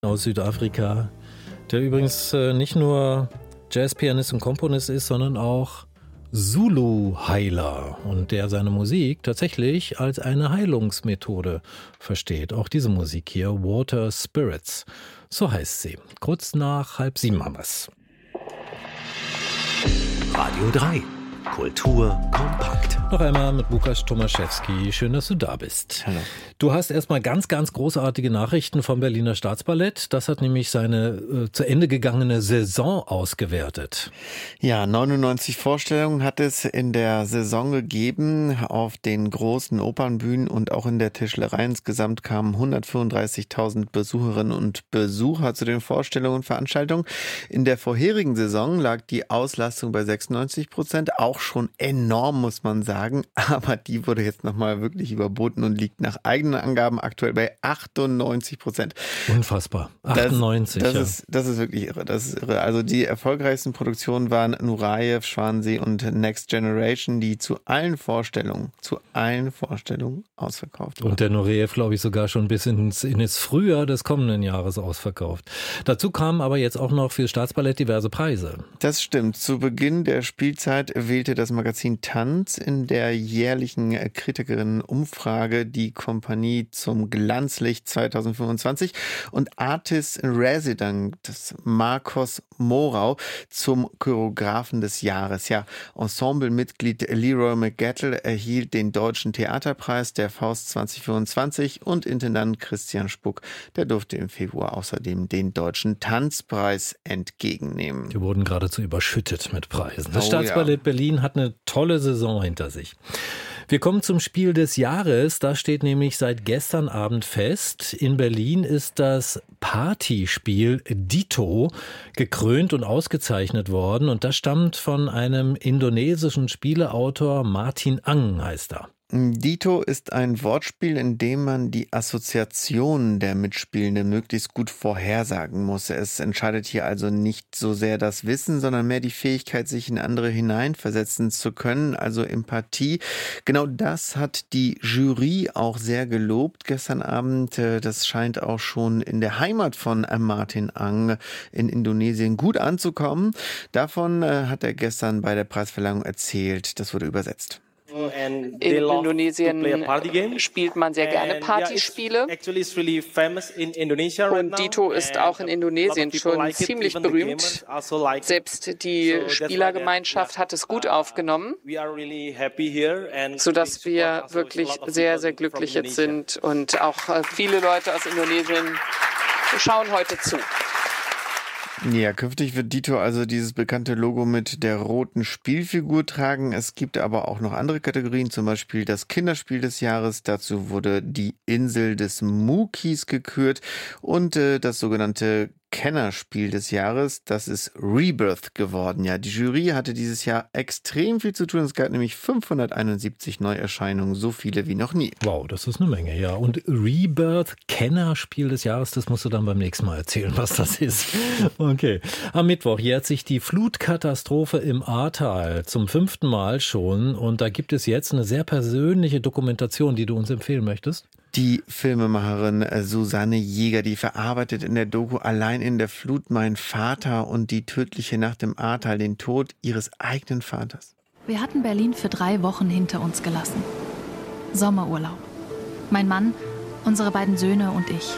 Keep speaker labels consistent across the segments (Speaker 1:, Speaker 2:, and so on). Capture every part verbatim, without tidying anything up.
Speaker 1: Aus Südafrika, der übrigens äh, nicht nur Jazzpianist und Komponist ist, sondern auch Zulu-Heiler und der seine Musik tatsächlich als eine Heilungsmethode versteht. Auch diese Musik hier, Water Spirits, so heißt sie. Kurz nach halb sieben haben wir's.
Speaker 2: Radio drei, Kultur kompakt.
Speaker 1: Noch einmal mit Lukas Tomaszewski. Schön, dass du da bist.
Speaker 3: Hallo.
Speaker 1: Du hast erstmal ganz, ganz großartige Nachrichten vom Berliner Staatsballett. Das hat nämlich seine äh, zu Ende gegangene Saison ausgewertet.
Speaker 3: Ja, neunundneunzig Vorstellungen hat es in der Saison gegeben auf den großen Opernbühnen und auch in der Tischlerei. Insgesamt kamen hundertfünfunddreißigtausend Besucherinnen und Besucher zu den Vorstellungen und Veranstaltungen. In der vorherigen Saison lag die Auslastung bei sechsundneunzig Prozent. Auch schon enorm, muss man sagen. Aber die wurde jetzt nochmal wirklich überboten und liegt nach eigenen Angaben aktuell bei achtundneunzig Prozent.
Speaker 1: Unfassbar. achtundneunzig,
Speaker 3: das, das
Speaker 1: ja.
Speaker 3: Ist, das ist wirklich irre. Das ist irre. Also die erfolgreichsten Produktionen waren Nureyev, Schwansee und Next Generation, die zu allen Vorstellungen, zu allen Vorstellungen ausverkauft waren.
Speaker 1: Und der Nureyev, glaube ich, sogar schon bis ins, in das Frühjahr des kommenden Jahres ausverkauft. Dazu kamen aber jetzt auch noch für Staatsballett diverse Preise.
Speaker 3: Das stimmt. Zu Beginn der Spielzeit wählte das Magazin Tanz in der jährlichen Kritikerinnenumfrage die Kompanie zum Glanzlicht zweitausendfünfundzwanzig und Artist in Residence Marcos Morau zum Choreografen des Jahres. Ja, Ensemblemitglied Leroy McGettle erhielt den Deutschen Theaterpreis der Faust zweitausendvierundzwanzig und Intendant Christian Spuck, der durfte im Februar außerdem den Deutschen Tanzpreis entgegennehmen.
Speaker 1: Die wurden geradezu überschüttet mit Preisen. Das
Speaker 3: Oh,
Speaker 1: Staatsballett
Speaker 3: ja.
Speaker 1: Berlin hat eine tolle Saison hinter sich. Wir kommen zum Spiel des Jahres. Das steht nämlich seit gestern Abend fest. In Berlin ist das Partyspiel Dito gekrönt und ausgezeichnet worden. Und das stammt von einem indonesischen Spieleautor, Martin Ang heißt er.
Speaker 3: Dito ist ein Wortspiel, in dem man die Assoziationen der Mitspielenden möglichst gut vorhersagen muss. Es entscheidet hier also nicht so sehr das Wissen, sondern mehr die Fähigkeit, sich in andere hineinversetzen zu können, also Empathie. Genau das hat die Jury auch sehr gelobt gestern Abend. Das scheint auch schon in der Heimat von Martin Ang in Indonesien gut anzukommen. Davon hat er gestern bei der Preisverleihung erzählt. Das wurde übersetzt.
Speaker 4: In Indonesien spielt man sehr gerne Partyspiele und Dito ist auch in Indonesien schon ziemlich berühmt. Selbst die Spielergemeinschaft hat es gut aufgenommen, sodass wir wirklich sehr, sehr glücklich jetzt sind und auch viele Leute aus Indonesien schauen heute zu.
Speaker 3: Ja, künftig wird Dito also dieses bekannte Logo mit der roten Spielfigur tragen. Es gibt aber auch noch andere Kategorien, zum Beispiel das Kinderspiel des Jahres. Dazu wurde die Insel des Mukis gekürt und äh, das sogenannte Kennerspiel des Jahres, das ist Rebirth geworden. Ja, die Jury hatte dieses Jahr extrem viel zu tun. Es gab nämlich fünfhunderteinundsiebzig Neuerscheinungen, so viele wie noch nie.
Speaker 1: Wow, das ist eine Menge, ja. Und Rebirth, Kennerspiel des Jahres, das musst du dann beim nächsten Mal erzählen, was das ist. Okay. Am Mittwoch jährt sich die Flutkatastrophe im Ahrtal zum fünften Mal schon. Und da gibt es jetzt eine sehr persönliche Dokumentation, die du uns empfehlen möchtest.
Speaker 3: Die Filmemacherin Susanne Jäger, die verarbeitet in der Doku Allein in der Flut mein Vater und die tödliche Nacht im Ahrtal, den Tod ihres eigenen Vaters.
Speaker 5: Wir hatten Berlin für drei Wochen hinter uns gelassen. Sommerurlaub. Mein Mann, unsere beiden Söhne und ich.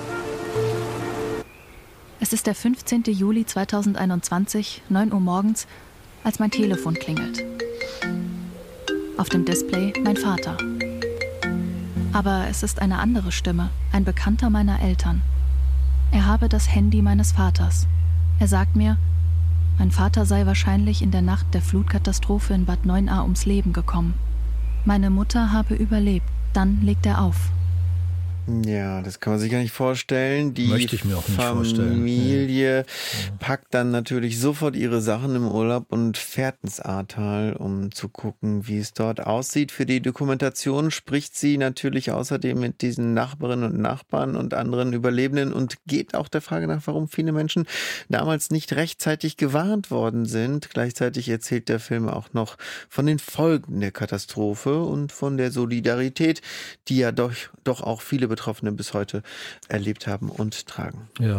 Speaker 5: Es ist der fünfzehnten Juli zweitausendeinundzwanzig, neun Uhr morgens, als mein Telefon klingelt. Auf dem Display mein Vater. Aber es ist eine andere Stimme, ein Bekannter meiner Eltern. Er habe das Handy meines Vaters. Er sagt mir, mein Vater sei wahrscheinlich in der Nacht der Flutkatastrophe in Bad Neuenahr ums Leben gekommen. Meine Mutter habe überlebt. Dann legt er auf.
Speaker 3: Ja, das kann man sich gar nicht vorstellen. Die
Speaker 1: Möchte ich mir auch nicht
Speaker 3: Familie
Speaker 1: ja.
Speaker 3: packt dann natürlich sofort ihre Sachen im Urlaub und fährt ins Ahrtal, um zu gucken, wie es dort aussieht. Für die Dokumentation spricht sie natürlich außerdem mit diesen Nachbarinnen und Nachbarn und anderen Überlebenden und geht auch der Frage nach, warum viele Menschen damals nicht rechtzeitig gewarnt worden sind. Gleichzeitig erzählt der Film auch noch von den Folgen der Katastrophe und von der Solidarität, die ja doch, doch auch viele Betroffene bis heute erlebt haben und tragen.
Speaker 1: Ja.